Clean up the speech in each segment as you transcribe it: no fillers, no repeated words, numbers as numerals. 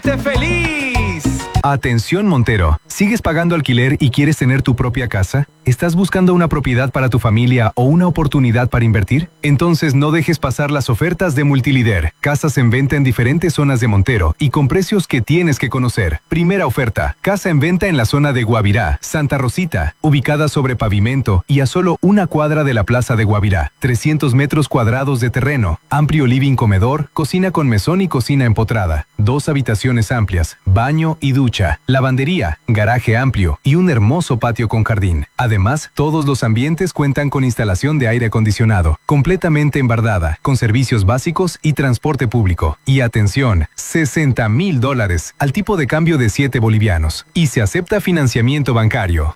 ¡Te feliz! Atención Montero, ¿sigues pagando alquiler y quieres tener tu propia casa? ¿Estás buscando una propiedad para tu familia o una oportunidad para invertir? Entonces no dejes pasar las ofertas de Multilíder. Casas en venta en diferentes zonas de Montero y con precios que tienes que conocer. Primera oferta, casa en venta en la zona de Guavirá, Santa Rosita, ubicada sobre pavimento y a solo una cuadra de la plaza de Guavirá. 300 metros cuadrados de terreno, amplio living comedor, cocina con mesón y cocina empotrada. 2 habitaciones amplias, baño y ducha, lavandería, garaje amplio y un hermoso patio con jardín. Además, todos los ambientes cuentan con instalación de aire acondicionado, completamente embardada, con servicios básicos y transporte público. Y atención, $60,000 al tipo de cambio de 7 bolivianos. Y se acepta financiamiento bancario.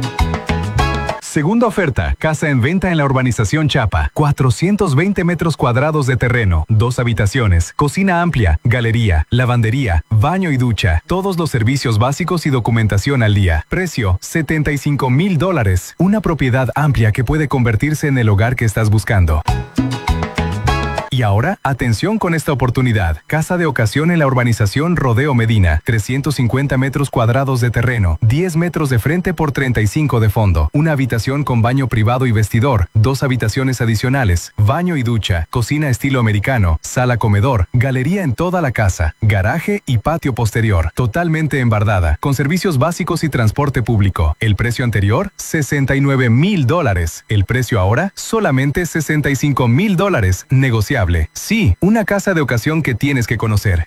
Segunda oferta, casa en venta en la urbanización Chapa, 420 metros cuadrados de terreno, 2 habitaciones, cocina amplia, galería, lavandería, baño y ducha, todos los servicios básicos y documentación al día. Precio, $75,000, una propiedad amplia que puede convertirse en el hogar que estás buscando. Y ahora, atención con esta oportunidad. Casa de ocasión en la urbanización Rodeo Medina. 350 metros cuadrados de terreno, 10 metros de frente por 35 de fondo. Una habitación con baño privado y vestidor, 2 habitaciones adicionales, baño y ducha, cocina estilo americano, sala comedor, galería en toda la casa, garaje y patio posterior. Totalmente embardada, con servicios básicos y transporte público. El precio anterior, $69,000. El precio ahora, solamente $65,000. Negociable. Sí, una casa de ocasión que tienes que conocer.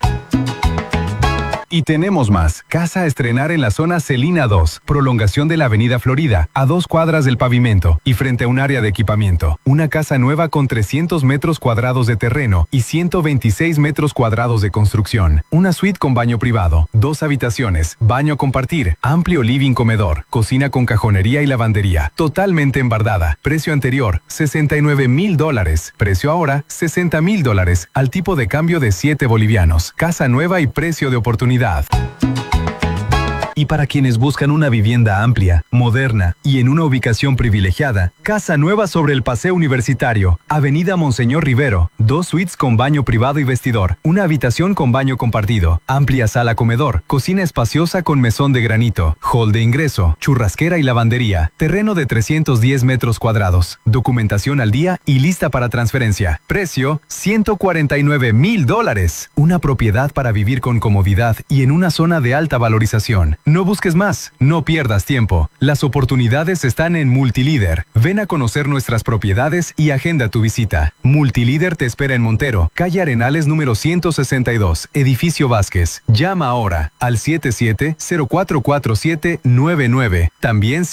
Y tenemos más. Casa a estrenar en la zona Celina 2, prolongación de la avenida Florida, a 2 cuadras del pavimento y frente a un área de equipamiento. Una casa nueva con 300 metros cuadrados de terreno y 126 metros cuadrados de construcción. Una suite con baño privado, 2 habitaciones, baño compartir, amplio living comedor, cocina con cajonería y lavandería, totalmente embardada. Precio anterior, $69,000. Precio ahora, $60,000, al tipo de cambio de 7 bolivianos. Casa nueva y precio de oportunidad. Y para quienes buscan una vivienda amplia, moderna y en una ubicación privilegiada, casa nueva sobre el Paseo Universitario, Avenida Monseñor Rivero, 2 suites con baño privado y vestidor, una habitación con baño compartido, amplia sala comedor, cocina espaciosa con mesón de granito, hall de ingreso, churrasquera y lavandería, terreno de 310 metros cuadrados, documentación al día y lista para transferencia. Precio, $149,000. Una propiedad para vivir con comodidad y en una zona de alta valorización. No busques más, no pierdas tiempo. Las oportunidades están en Multilíder. Ven a conocer nuestras propiedades y agenda tu visita. Multilíder te espera en Montero, calle Arenales número 162, edificio Vázquez. Llama ahora al 77-044799, también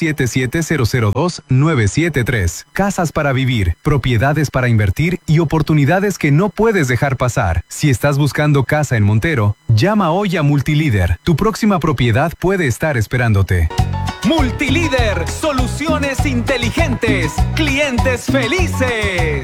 77-002-973. Casas para vivir, propiedades para invertir y oportunidades que no puedes dejar pasar. Si estás buscando casa en Montero, llama hoy a Multilíder. Tu próxima propiedad puede estar esperándote. Multilíder, soluciones inteligentes, clientes felices.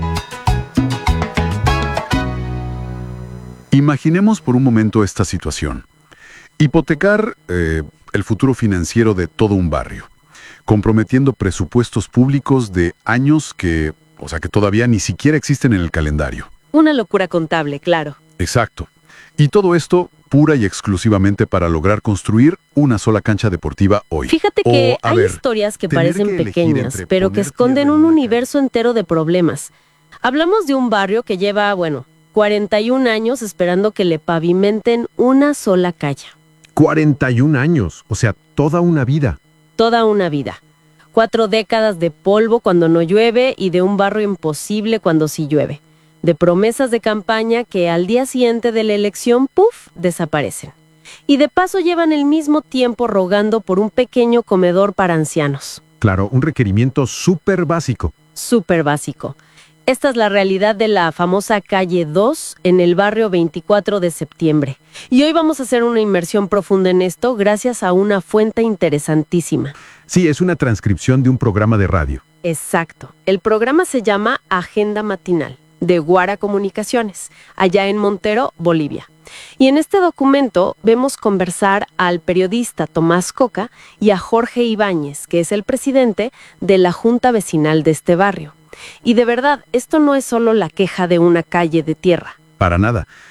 Imaginemos por un momento esta situación. Hipotecar el futuro financiero de todo un barrio, comprometiendo presupuestos públicos de años que todavía ni siquiera existen en el calendario. Una locura contable, claro. Exacto. Y todo esto pura y exclusivamente para lograr construir una sola cancha deportiva hoy. Fíjate que hay historias que parecen pequeñas, pero que esconden un universo entero de problemas. Hablamos de un barrio que lleva, 41 años esperando que le pavimenten una sola calle. 41 años, o sea, toda una vida. Toda una vida. 4 décadas de polvo cuando no llueve y de un barrio imposible cuando sí llueve. De promesas de campaña que al día siguiente de la elección, ¡puf!, desaparecen. Y de paso llevan el mismo tiempo rogando por un pequeño comedor para ancianos. Claro, un requerimiento súper básico. Súper básico. Esta es la realidad de la famosa calle 2 en el barrio 24 de septiembre. Y hoy vamos a hacer una inmersión profunda en esto gracias a una fuente interesantísima. Sí, es una transcripción de un programa de radio. Exacto. El programa se llama Agenda Matinal, de Guara Comunicaciones, allá en Montero, Bolivia. Y en este documento vemos conversar al periodista Tomás Coca y a Jorge Ibáñez, que es el presidente de la Junta Vecinal de este barrio. Y de verdad, esto no es solo la queja de una calle de tierra. Para nada.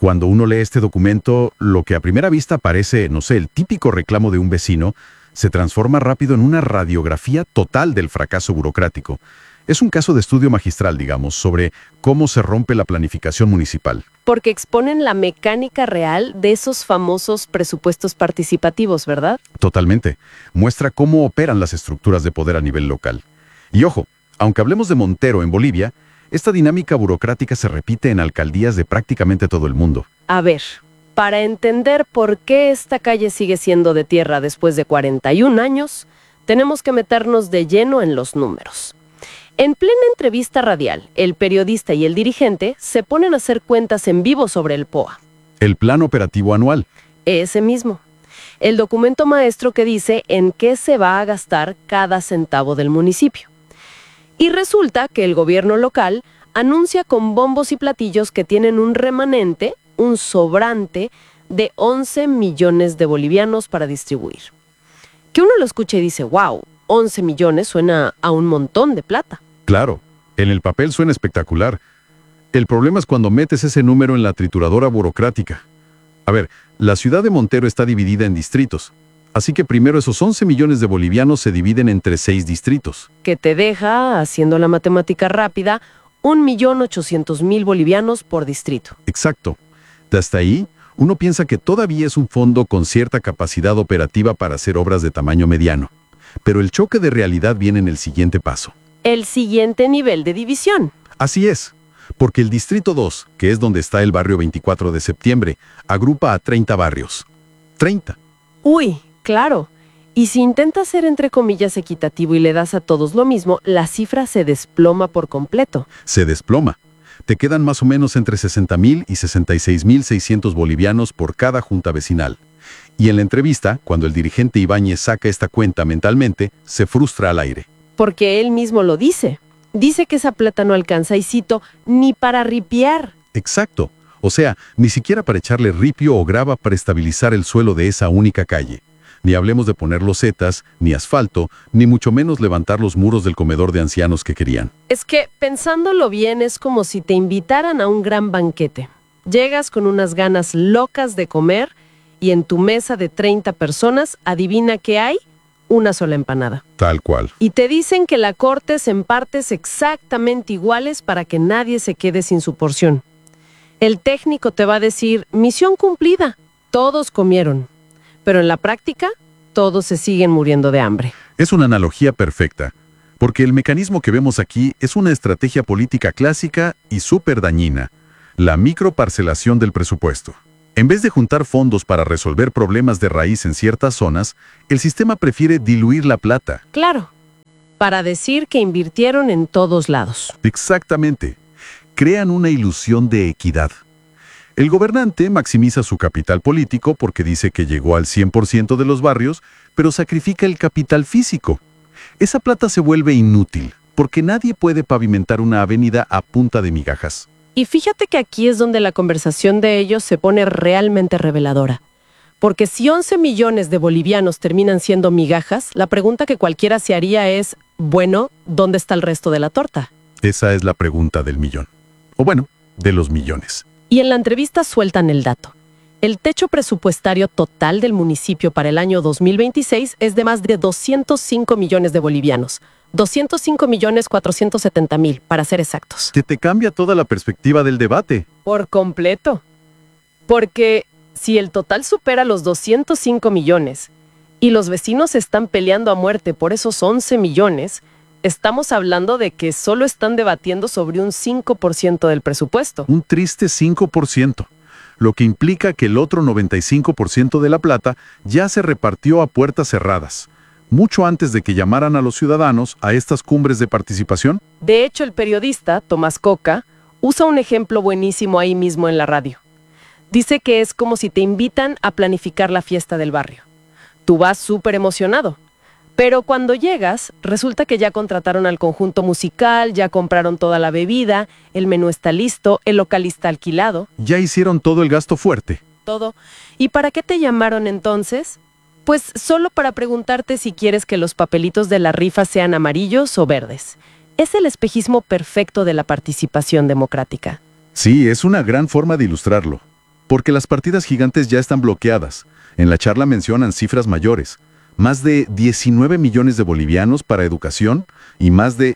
Cuando uno lee este documento, lo que a primera vista parece, no sé, el típico reclamo de un vecino, se transforma rápido en una radiografía total del fracaso burocrático. Es un caso de estudio magistral, digamos, sobre cómo se rompe la planificación municipal. Porque exponen la mecánica real de esos famosos presupuestos participativos, ¿verdad? Totalmente. Muestra cómo operan las estructuras de poder a nivel local. Y ojo, aunque hablemos de Montero en Bolivia, esta dinámica burocrática se repite en alcaldías de prácticamente todo el mundo. A ver, para entender por qué esta calle sigue siendo de tierra después de 41 años, tenemos que meternos de lleno en los números. En plena entrevista radial, el periodista y el dirigente se ponen a hacer cuentas en vivo sobre el POA. El Plan Operativo Anual. Ese mismo. El documento maestro que dice en qué se va a gastar cada centavo del municipio. Y resulta que el gobierno local anuncia con bombos y platillos que tienen un remanente, un sobrante, de 11 millones de bolivianos para distribuir. Que uno lo escuche y dice, wow, 11 millones suena a un montón de plata. Claro, en el papel suena espectacular. El problema es cuando metes ese número en la trituradora burocrática. A ver, la ciudad de Montero está dividida en distritos. Así que primero esos 11 millones de bolivianos se dividen entre 6 distritos. Que te deja, haciendo la matemática rápida, 1.800.000 bolivianos por distrito. Exacto. De hasta ahí, uno piensa que todavía es un fondo con cierta capacidad operativa para hacer obras de tamaño mediano. Pero el choque de realidad viene en el siguiente paso. El siguiente nivel de división. Así es, porque el Distrito 2, que es donde está el barrio 24 de septiembre, agrupa a 30 barrios. 30. Uy, claro. Y si intentas ser entre comillas equitativo y le das a todos lo mismo, la cifra se desploma por completo. Se desploma. Te quedan más o menos entre 60.000 y 66.600 bolivianos por cada junta vecinal. Y en la entrevista, cuando el dirigente Ibáñez saca esta cuenta mentalmente, se frustra al aire. Porque él mismo lo dice. Dice que esa plata no alcanza, y cito, ni para ripiar. Exacto. O sea, ni siquiera para echarle ripio o grava para estabilizar el suelo de esa única calle. Ni hablemos de poner losetas, ni asfalto, ni mucho menos levantar los muros del comedor de ancianos que querían. Es que, pensándolo bien, es como si te invitaran a un gran banquete. Llegas con unas ganas locas de comer y en tu mesa de 30 personas, adivina qué hay, una sola empanada. Tal cual. Y te dicen que la cortes en partes exactamente iguales para que nadie se quede sin su porción. El técnico te va a decir, misión cumplida, todos comieron. Pero en la práctica, todos se siguen muriendo de hambre. Es una analogía perfecta, porque el mecanismo que vemos aquí es una estrategia política clásica y súper dañina, la microparcelación del presupuesto. En vez de juntar fondos para resolver problemas de raíz en ciertas zonas, el sistema prefiere diluir la plata. Claro, para decir que invirtieron en todos lados. Exactamente. Crean una ilusión de equidad. El gobernante maximiza su capital político porque dice que llegó al 100% de los barrios, pero sacrifica el capital físico. Esa plata se vuelve inútil, porque nadie puede pavimentar una avenida a punta de migajas. Y fíjate que aquí es donde la conversación de ellos se pone realmente reveladora. Porque si 11 millones de bolivianos terminan siendo migajas, la pregunta que cualquiera se haría es, bueno, ¿dónde está el resto de la torta? Esa es la pregunta del millón. O bueno, de los millones. Y en la entrevista sueltan el dato. El techo presupuestario total del municipio para el año 2026 es de más de 205 millones de bolivianos. 205.470.000, para ser exactos. Que te cambia toda la perspectiva del debate. Por completo. Porque si el total supera los 205 millones y los vecinos están peleando a muerte por esos 11 millones, estamos hablando de que solo están debatiendo sobre un 5% del presupuesto. Un triste 5%, lo que implica que el otro 95% de la plata ya se repartió a puertas cerradas, mucho antes de que llamaran a los ciudadanos a estas cumbres de participación. De hecho, el periodista, Tomás Coca, usa un ejemplo buenísimo ahí mismo en la radio. Dice que es como si te invitan a planificar la fiesta del barrio. Tú vas súper emocionado. Pero cuando llegas, resulta que ya contrataron al conjunto musical, ya compraron toda la bebida, el menú está listo, el local está alquilado. Ya hicieron todo el gasto fuerte. Todo. ¿Y para qué te llamaron entonces? Pues solo para preguntarte si quieres que los papelitos de la rifa sean amarillos o verdes. Es el espejismo perfecto de la participación democrática. Sí, es una gran forma de ilustrarlo. Porque las partidas gigantes ya están bloqueadas. En la charla mencionan cifras mayores. Más de 19 millones de bolivianos para educación y más de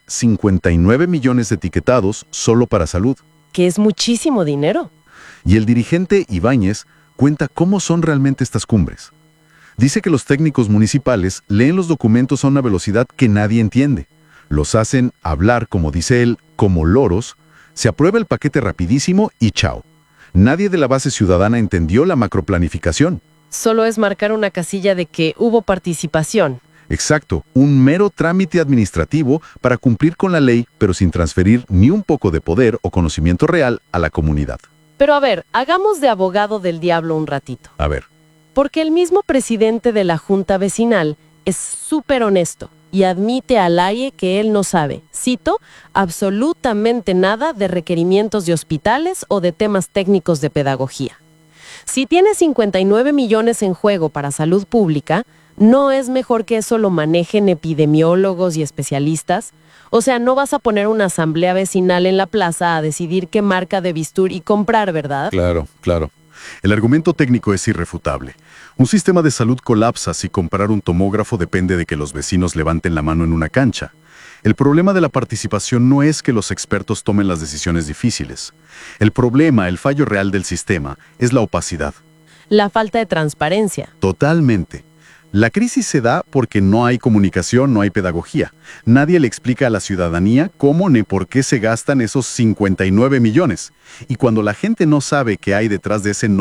59 millones etiquetados solo para salud. Que es muchísimo dinero. Y el dirigente Ibáñez cuenta cómo son realmente estas cumbres. Dice que los técnicos municipales leen los documentos a una velocidad que nadie entiende. Los hacen hablar, como dice él, como loros, se aprueba el paquete rapidísimo y chao. Nadie de la base ciudadana entendió la macroplanificación. Solo es marcar una casilla de que hubo participación. Exacto, un mero trámite administrativo para cumplir con la ley, pero sin transferir ni un poco de poder o conocimiento real a la comunidad. Pero a ver, hagamos de abogado del diablo un ratito. A ver, Porque el mismo presidente de la Junta Vecinal es súper honesto y admite al aire que él no sabe, cito, absolutamente nada de requerimientos de hospitales o de temas técnicos de pedagogía. Si tiene 59 millones en juego para salud pública, ¿no es mejor que eso lo manejen epidemiólogos y especialistas? O sea, no vas a poner una asamblea vecinal en la plaza a decidir qué marca de bisturí comprar, ¿verdad? claro, claro. El argumento técnico es irrefutable. Un sistema de salud colapsa si comprar un tomógrafo depende de que los vecinos levanten la mano en una cancha. El problema de la participación no es que los expertos tomen las decisiones difíciles. El problema, el fallo real del sistema, es la opacidad. La falta de transparencia. Totalmente. La crisis se da porque no hay comunicación, no hay pedagogía. Nadie le explica a la ciudadanía cómo ni por qué se gastan esos 59 millones. Y cuando la gente no sabe qué hay detrás de ese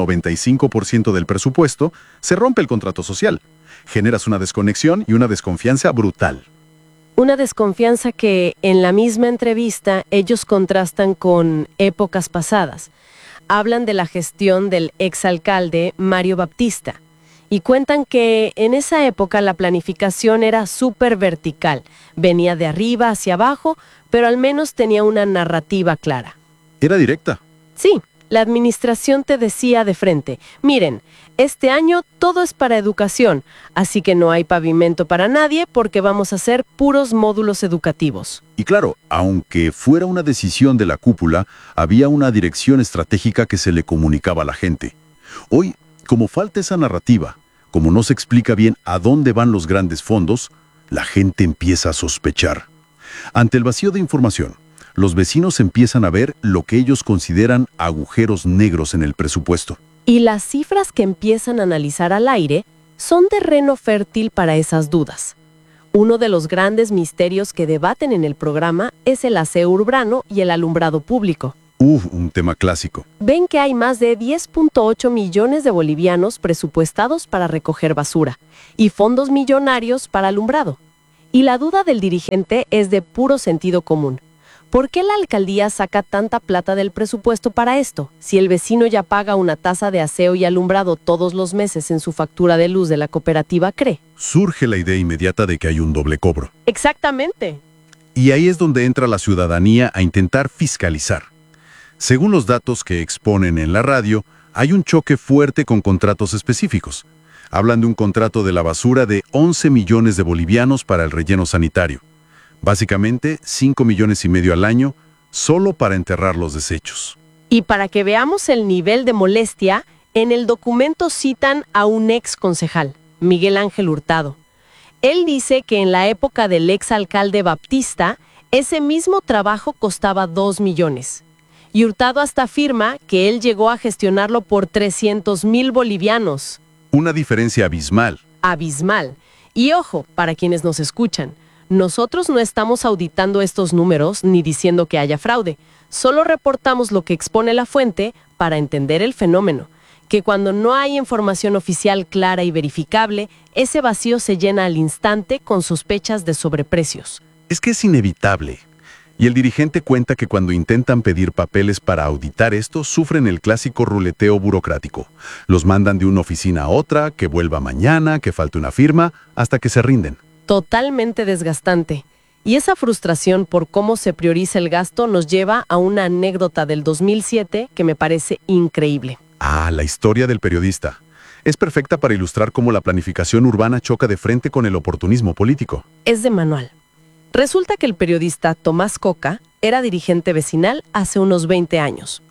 95% del presupuesto, se rompe el contrato social. Generas una desconexión y una desconfianza brutal. Una desconfianza que en la misma entrevista ellos contrastan con épocas pasadas. Hablan de la gestión del exalcalde Mario Baptista y cuentan que en esa época la planificación era súper vertical. Venía de arriba hacia abajo, pero al menos tenía una narrativa clara. Era directa. Sí, la administración te decía de frente, miren, este año todo es para educación, así que no hay pavimento para nadie porque vamos a hacer puros módulos educativos. Y claro, aunque fuera una decisión de la cúpula, había una dirección estratégica que se le comunicaba a la gente. Hoy, como falta esa narrativa, como no se explica bien a dónde van los grandes fondos, la gente empieza a sospechar. Ante el vacío de información, los vecinos empiezan a ver lo que ellos consideran agujeros negros en el presupuesto. Y las cifras que empiezan a analizar al aire son terreno fértil para esas dudas. Uno de los grandes misterios que debaten en el programa es el aseo urbano y el alumbrado público. Un tema clásico. Ven que hay más de 10.8 millones de bolivianos presupuestados para recoger basura y fondos millonarios para alumbrado. Y la duda del dirigente es de puro sentido común. ¿Por qué la alcaldía saca tanta plata del presupuesto para esto, si el vecino ya paga una tasa de aseo y alumbrado todos los meses en su factura de luz de la cooperativa CRE? Surge la idea inmediata de que hay un doble cobro. Exactamente. Y ahí es donde entra la ciudadanía a intentar fiscalizar. Según los datos que exponen en la radio, hay un choque fuerte con contratos específicos. Hablan de un contrato de la basura de 11 millones de bolivianos para el relleno sanitario. Básicamente, 5 millones y medio al año, solo para enterrar los desechos. Y para que veamos el nivel de molestia, en el documento citan a un ex concejal, Miguel Ángel Hurtado. Él dice que en la época del ex alcalde Baptista, ese mismo trabajo costaba 2 millones. Y Hurtado hasta afirma que él llegó a gestionarlo por 300,000 bolivianos. Una diferencia abismal. Abismal. Y ojo, para quienes nos escuchan, nosotros no estamos auditando estos números ni diciendo que haya fraude. Solo reportamos lo que expone la fuente para entender el fenómeno. Que cuando no hay información oficial clara y verificable, ese vacío se llena al instante con sospechas de sobreprecios. Es que es inevitable. Y el dirigente cuenta que cuando intentan pedir papeles para auditar esto, sufren el clásico ruleteo burocrático. Los mandan de una oficina a otra, que vuelva mañana, que falte una firma, hasta que se rinden. Totalmente desgastante. Y esa frustración por cómo se prioriza el gasto nos lleva a una anécdota del 2007 que me parece increíble. La historia del periodista. Es perfecta para ilustrar cómo la planificación urbana choca de frente con el oportunismo político. Es de manual. Resulta que el periodista Tomás Coca era dirigente vecinal hace unos 20 años.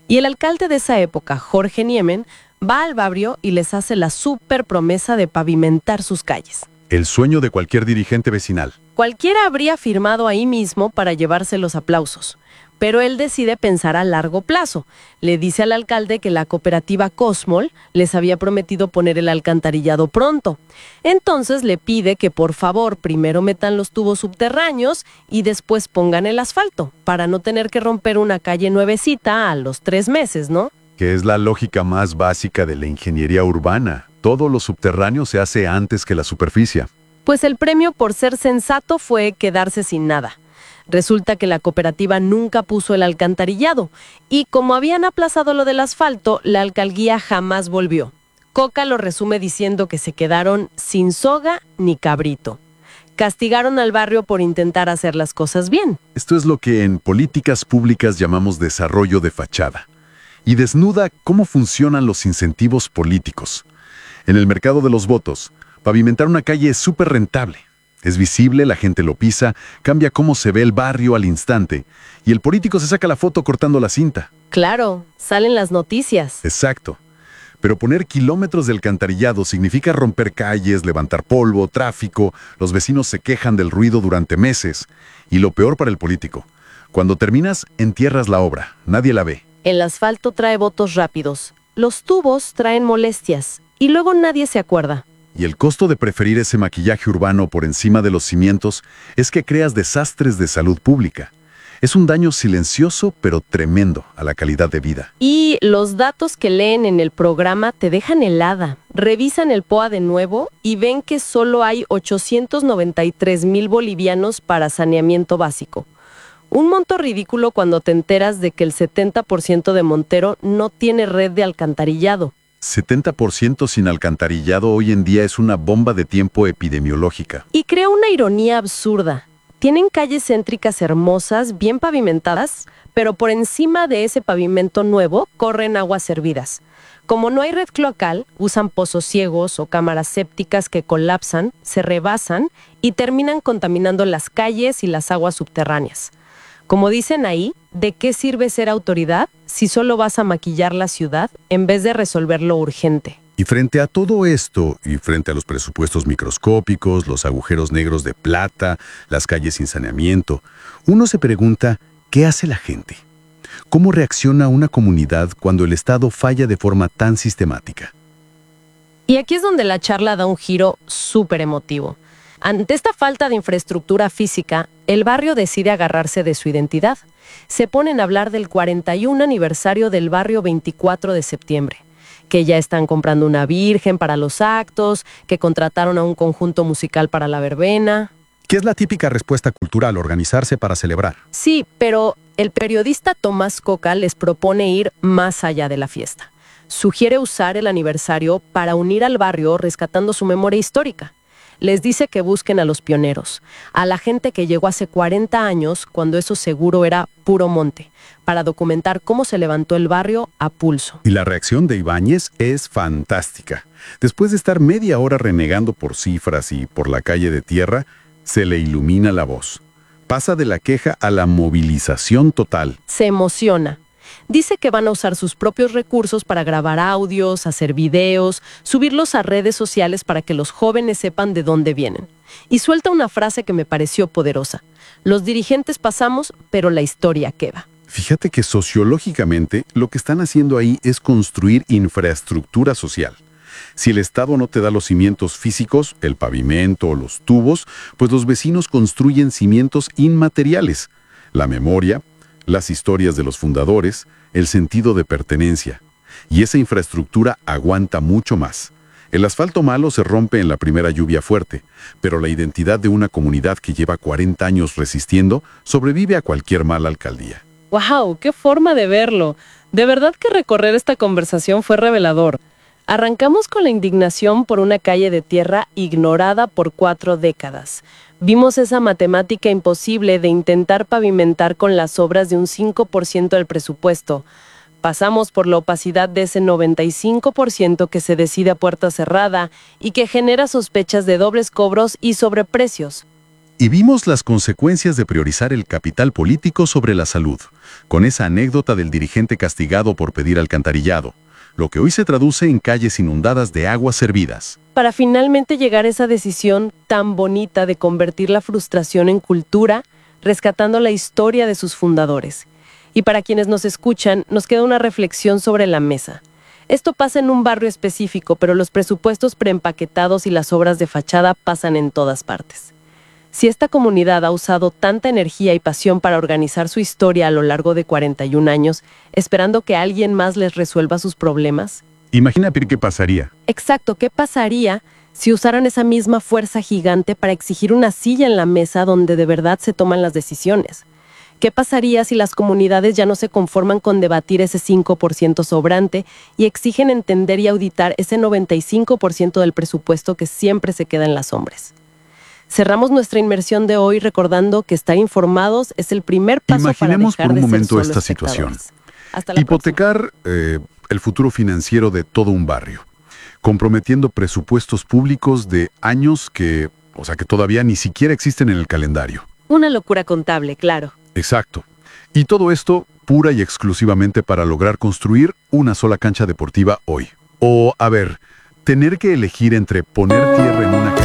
Y el alcalde de esa época, Jorge Niemen, va al barrio y les hace la súper promesa de pavimentar sus calles. El sueño de cualquier dirigente vecinal. Cualquiera habría firmado ahí mismo para llevarse los aplausos, pero él decide pensar a largo plazo. Le dice al alcalde que la cooperativa Cosmol les había prometido poner el alcantarillado pronto. Entonces le pide que por favor primero metan los tubos subterráneos y después pongan el asfalto, para no tener que romper una calle nuevecita a los 3 meses, ¿no? Que es la lógica más básica de la ingeniería urbana. Todo lo subterráneo se hace antes que la superficie. Pues el premio por ser sensato fue quedarse sin nada. Resulta que la cooperativa nunca puso el alcantarillado y como habían aplazado lo del asfalto, la alcaldía jamás volvió. Coca lo resume diciendo que se quedaron sin soga ni cabrito. Castigaron al barrio por intentar hacer las cosas bien. Esto es lo que en políticas públicas llamamos desarrollo de fachada. Y desnuda cómo funcionan los incentivos políticos. En el mercado de los votos, pavimentar una calle es súper rentable. Es visible, la gente lo pisa, cambia cómo se ve el barrio al instante, y el político se saca la foto cortando la cinta. Claro, salen las noticias. Exacto. Pero poner kilómetros de alcantarillado significa romper calles, levantar polvo, tráfico, los vecinos se quejan del ruido durante meses. Y lo peor para el político, cuando terminas, entierras la obra, nadie la ve. El asfalto trae votos rápidos, los tubos traen molestias, y luego nadie se acuerda. Y el costo de preferir ese maquillaje urbano por encima de los cimientos es que creas desastres de salud pública. Es un daño silencioso pero tremendo a la calidad de vida. Y los datos que leen en el programa te dejan helada. Revisan el POA de nuevo y ven que solo hay 893,000 bolivianos para saneamiento básico. Un monto ridículo cuando te enteras de que el 70% de Montero no tiene red de alcantarillado. 70% sin alcantarillado hoy en día es una bomba de tiempo epidemiológica. Y crea una ironía absurda. Tienen calles céntricas hermosas, bien pavimentadas, pero por encima de ese pavimento nuevo corren aguas hervidas. Como no hay red cloacal, usan pozos ciegos o cámaras sépticas que colapsan, se rebasan y terminan contaminando las calles y las aguas subterráneas. Como dicen ahí, ¿de qué sirve ser autoridad si solo vas a maquillar la ciudad en vez de resolver lo urgente? Y frente a todo esto, y frente a los presupuestos microscópicos, los agujeros negros de plata, las calles sin saneamiento, uno se pregunta, ¿qué hace la gente? ¿Cómo reacciona una comunidad cuando el Estado falla de forma tan sistemática? Y aquí es donde la charla da un giro súper emotivo. Ante esta falta de infraestructura física, el barrio decide agarrarse de su identidad. Se ponen a hablar del 41 aniversario del barrio 24 de septiembre, que ya están comprando una virgen para los actos, que contrataron a un conjunto musical para la verbena. ¿Qué es la típica respuesta cultural, organizarse para celebrar? Sí, pero el periodista Tomás Coca les propone ir más allá de la fiesta. Sugiere usar el aniversario para unir al barrio rescatando su memoria histórica. Les dice que busquen a los pioneros, a la gente que llegó hace 40 años cuando eso seguro era puro monte, para documentar cómo se levantó el barrio a pulso. Y la reacción de Ibáñez es fantástica. Después de estar media hora renegando por cifras y por la calle de tierra, se le ilumina la voz. Pasa de la queja a la movilización total. Se emociona. Dice que van a usar sus propios recursos para grabar audios, hacer videos, subirlos a redes sociales para que los jóvenes sepan de dónde vienen. Y suelta una frase que me pareció poderosa. Los dirigentes pasamos, pero la historia queda. Fíjate que sociológicamente lo que están haciendo ahí es construir infraestructura social. Si el Estado no te da los cimientos físicos, el pavimento o los tubos, pues los vecinos construyen cimientos inmateriales. La memoria, las historias de los fundadores, el sentido de pertenencia. Y esa infraestructura aguanta mucho más. El asfalto malo se rompe en la primera lluvia fuerte, pero la identidad de una comunidad que lleva 40 años resistiendo sobrevive a cualquier mala alcaldía. ¡Wow! ¡Qué forma de verlo! De verdad que recorrer esta conversación fue revelador. Arrancamos con la indignación por una calle de tierra ignorada por 4 décadas. Vimos esa matemática imposible de intentar pavimentar con las obras de un 5% del presupuesto. Pasamos por la opacidad de ese 95% que se decide a puerta cerrada y que genera sospechas de dobles cobros y sobreprecios. Y vimos las consecuencias de priorizar el capital político sobre la salud, con esa anécdota del dirigente castigado por pedir alcantarillado, lo que hoy se traduce en calles inundadas de aguas servidas. Para finalmente llegar a esa decisión tan bonita de convertir la frustración en cultura, rescatando la historia de sus fundadores. Y para quienes nos escuchan, nos queda una reflexión sobre la mesa. Esto pasa en un barrio específico, pero los presupuestos preempaquetados y las obras de fachada pasan en todas partes. Si esta comunidad ha usado tanta energía y pasión para organizar su historia a lo largo de 41 años, esperando que alguien más les resuelva sus problemas. Imagina, Pir, qué pasaría. Exacto, ¿qué pasaría si usaran esa misma fuerza gigante para exigir una silla en la mesa donde de verdad se toman las decisiones? ¿Qué pasaría si las comunidades ya no se conforman con debatir ese 5% sobrante y exigen entender y auditar ese 95% del presupuesto que siempre se queda en las sombras? Cerramos nuestra inmersión de hoy recordando que estar informados es el primer paso Imaginemos para dejar por un de ser momento solo esta situación. espectadores. Hasta la próxima. Hipotecar el futuro financiero de todo un barrio, comprometiendo presupuestos públicos de años que todavía ni siquiera existen en el calendario. Una locura contable, claro. Exacto. Y todo esto pura y exclusivamente para lograr construir una sola cancha deportiva hoy. O, tener que elegir entre poner tierra en una